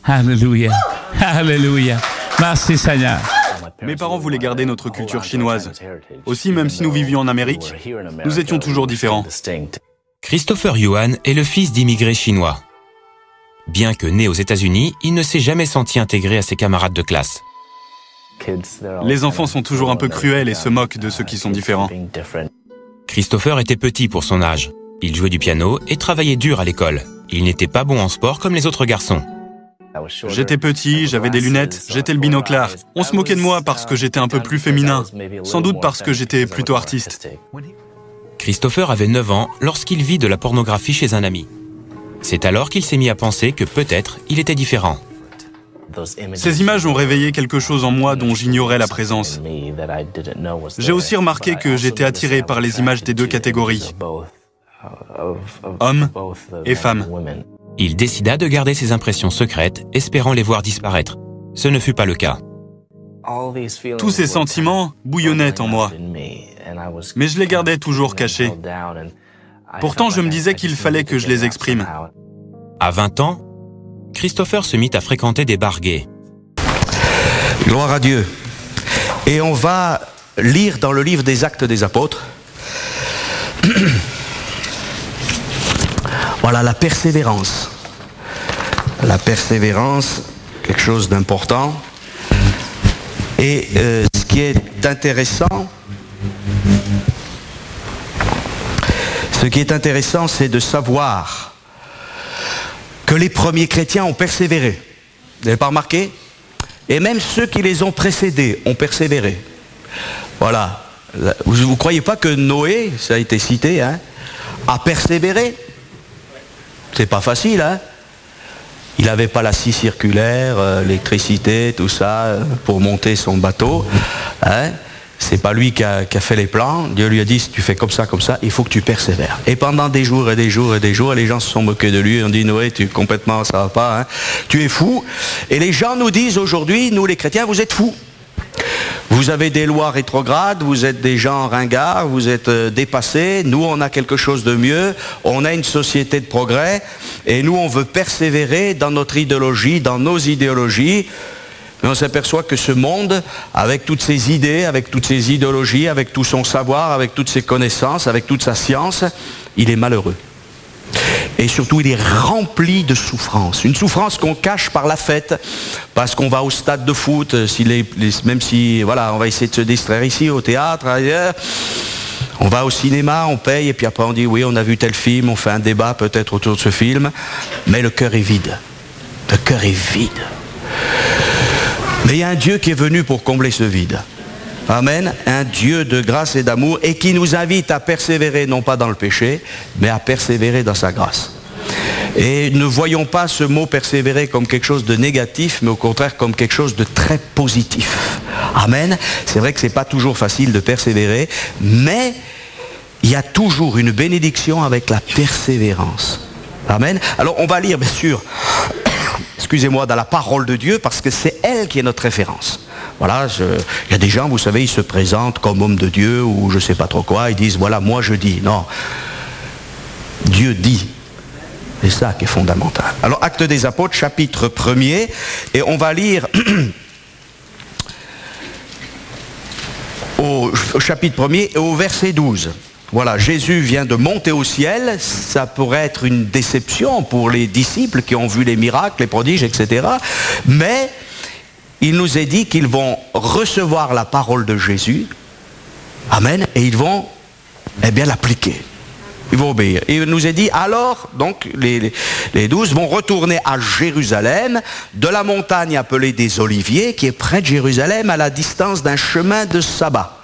Alléluia. Alléluia. Merci Seigneur. Mes parents voulaient garder notre culture chinoise. Aussi, même si nous vivions en Amérique, nous étions toujours différents. Christopher Yuan est le fils d'immigrés chinois. Bien que né aux États-Unis, il ne s'est jamais senti intégré à ses camarades de classe. Les enfants sont toujours un peu cruels et se moquent de ceux qui sont différents. Christopher était petit pour son âge. Il jouait du piano et travaillait dur à l'école. Il n'était pas bon en sport comme les autres garçons. J'étais petit, j'avais des lunettes, j'étais le binoclard. On se moquait de moi parce que j'étais un peu plus féminin. Sans doute parce que j'étais plutôt artiste. Christopher avait 9 ans lorsqu'il vit de la pornographie chez un ami. C'est alors qu'il s'est mis à penser que peut-être il était différent. Ces images ont réveillé quelque chose en moi dont j'ignorais la présence. J'ai aussi remarqué que j'étais attiré par les images des deux catégories, hommes et femmes. Il décida de garder ses impressions secrètes, espérant les voir disparaître. Ce ne fut pas le cas. Tous ces sentiments bouillonnaient en moi, mais je les gardais toujours cachés. Pourtant, je me disais qu'il fallait que je les exprime. À 20 ans, Christopher se mit à fréquenter des bars gays. Gloire à Dieu. Et on va lire dans le livre des Actes des Apôtres. Voilà, la persévérance. La persévérance, quelque chose d'important. Et ce qui est intéressant, c'est de savoir que les premiers chrétiens ont persévéré. Vous n'avez pas remarqué? Et même ceux qui les ont précédés ont persévéré. Voilà. Vous ne croyez pas que Noé, ça a été cité, hein, a persévéré? C'est pas facile, hein? Il n'avait pas la scie circulaire, l'électricité, tout ça, pour monter son bateau. Hein? C'est pas lui qui a fait les plans. Dieu lui a dit, si tu fais comme ça, il faut que tu persévères. Et pendant des jours et des jours et des jours, les gens se sont moqués de lui. Ils ont dit, Noé, complètement, ça va pas, hein? Tu es fou. Et les gens nous disent aujourd'hui, nous les chrétiens, vous êtes fous. Vous avez des lois rétrogrades, vous êtes des gens ringards, vous êtes dépassés. Nous, on a quelque chose de mieux. On a une société de progrès. Et nous, on veut persévérer dans notre idéologie, dans nos idéologies. Mais on s'aperçoit que ce monde, avec toutes ses idées, avec toutes ses idéologies, avec tout son savoir, avec toutes ses connaissances, avec toute sa science, il est malheureux. Et surtout, il est rempli de souffrance. Une souffrance qu'on cache par la fête, parce qu'on va au stade de foot, même si, voilà, on va essayer de se distraire ici, au théâtre, ailleurs. On va au cinéma, on paye, et puis après on dit, oui, on a vu tel film, on fait un débat peut-être autour de ce film, mais le cœur est vide. Le cœur est vide. Mais il y a un Dieu qui est venu pour combler ce vide. Amen. Un Dieu de grâce et d'amour et qui nous invite à persévérer, non pas dans le péché, mais à persévérer dans sa grâce. Et ne voyons pas ce mot persévérer comme quelque chose de négatif, mais au contraire comme quelque chose de très positif. Amen. C'est vrai que c'est pas toujours facile de persévérer, mais il y a toujours une bénédiction avec la persévérance. Amen. Alors on va lire bien sûr, excusez-moi, dans la parole de Dieu, parce que c'est elle qui est notre référence. Voilà, il y a des gens, vous savez, ils se présentent comme hommes de Dieu ou je ne sais pas trop quoi, ils disent, voilà, moi je dis. Non, Dieu dit. C'est ça qui est fondamental. Alors, Actes des Apôtres, chapitre 1er, et on va lire au chapitre 1er et au verset 12. Voilà, Jésus vient de monter au ciel, ça pourrait être une déception pour les disciples qui ont vu les miracles, les prodiges, etc. Mais il nous est dit qu'ils vont recevoir la parole de Jésus, amen, et ils vont, l'appliquer. Ils vont obéir. Et il nous est dit, alors, donc, les 12 vont retourner à Jérusalem, de la montagne appelée des Oliviers, qui est près de Jérusalem, à la distance d'un chemin de sabbat.